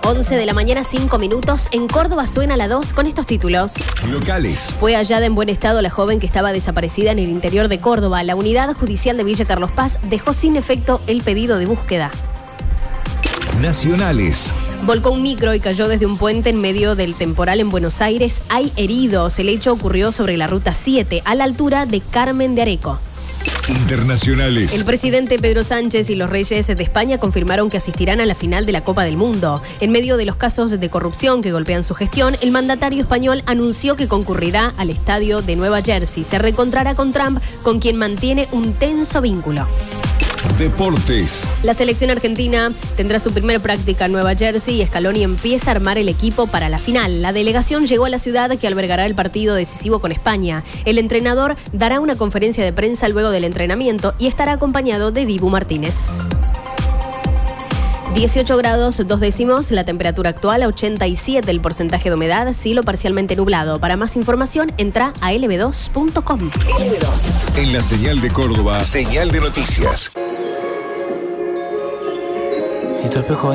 11 de la mañana, 5 minutos. En Córdoba suena la 2 con estos títulos. Locales. Fue hallada en buen estado la joven que estaba desaparecida en el interior de Córdoba. La unidad judicial de Villa Carlos Paz dejó sin efecto el pedido de búsqueda. Nacionales. Volcó un micro y cayó desde un puente en medio del temporal en Buenos Aires. Hay heridos. El hecho ocurrió sobre la ruta 7, a la altura de Carmen de Areco. Internacionales. El presidente Pedro Sánchez y los reyes de España confirmaron que asistirán a la final de la Copa del Mundo. En medio de los casos de corrupción que golpean su gestión, el mandatario español anunció que concurrirá al estadio de Nueva Jersey. Se reencontrará con Trump, con quien mantiene un tenso vínculo. Deportes. La selección argentina tendrá su primera práctica en Nueva Jersey y Scaloni empieza a armar el equipo para la final. La delegación llegó a la ciudad que albergará el partido decisivo con España. El entrenador dará una conferencia de prensa luego del entrenamiento y estará acompañado de Dibu Martínez. 18 grados 2 décimos, la temperatura actual, 87 el porcentaje de humedad, cielo parcialmente nublado. Para más información, entra a lb2.com. LB2. En la señal de Córdoba, señal de noticias. Si tu espejo